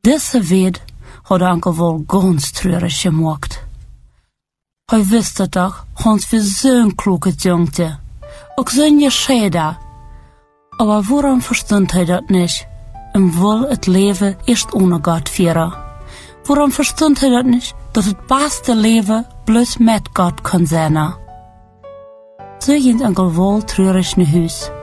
Diese Welt hat Onkel wohl ganz traurig gemacht. Hij wist doch, Hans wir zo'n kluge Jungte. Auch zo'n gescheiden. Aber warum verstand hij dat nicht? Will het Leben erst ohne Gott führen? Warum verstand hij dat nicht, dass het beste Leben bloß mit Gott kann sein? So ging Onkel wohl traurig nach Huis.